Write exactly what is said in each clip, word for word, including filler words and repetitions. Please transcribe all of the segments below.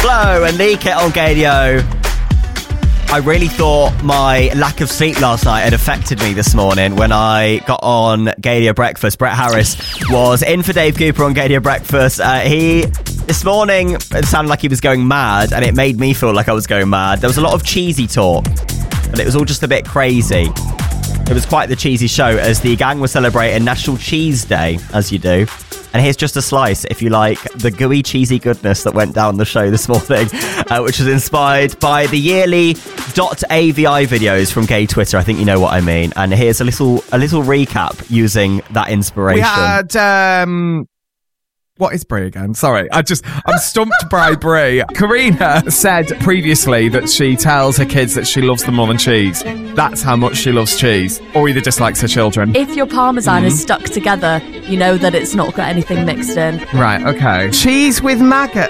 Flo and Leakit on Gadio. I really thought my lack of sleep last night had affected me this morning when I got on Gadio Breakfast. Brett Harris was in for Dave Cooper on Gadio Breakfast. Uh, he, this morning, it sounded like he was going mad, and it made me feel like I was going mad. There was a lot of cheesy talk, but it was all just a bit crazy. It was quite the cheesy show as the gang was celebrating National Cheese Day, as you do. And here's just a slice, if you like, the gooey, cheesy goodness that went down the show this morning, uh, which was inspired by the yearly .avi videos from gay Twitter. I think you know what I mean. And here's a little a little recap using that inspiration. We had... Um... What is Brie again? Sorry, I just, I'm stumped by Brie. Karina said previously that she tells her kids that she loves them more than cheese. That's how much she loves cheese. Or either dislikes her children. If your parmesan mm. is stuck together, you know that it's not got anything mixed in. Right, okay. Cheese with maggot.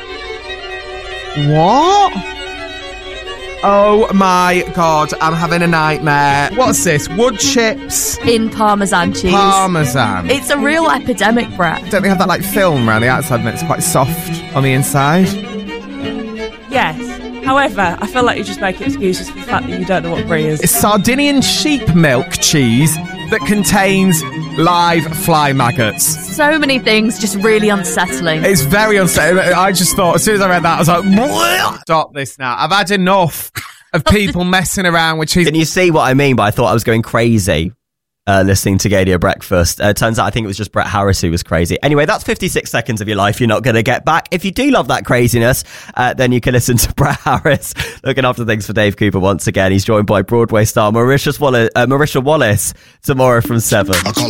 What? Oh my God, I'm having a nightmare. What's this? Wood chips? In parmesan cheese. Parmesan. It's a real epidemic, Brett. Don't they have that like film around the outside and it's quite soft on the inside? Yes. However, I feel like you're just making excuses for the fact that you don't know what brie is. It's Sardinian sheep milk cheese that contains live fly maggots. So many things, just really unsettling. It's very unsettling. I just thought, as soon as I read that, I was like, bleh! Stop this now. I've had enough of people messing around with cheese. Can you see what I mean? But I thought I was going crazy uh, listening to Gadio Breakfast. Uh, turns out I think it was just Brett Harris who was crazy. Anyway, that's fifty-six seconds of your life you're not going to get back. If you do love that craziness, uh, then you can listen to Brett Harris looking after things for Dave Cooper once again. He's joined by Broadway star Marisha Wallace, uh, Marisha Wallace tomorrow from seven.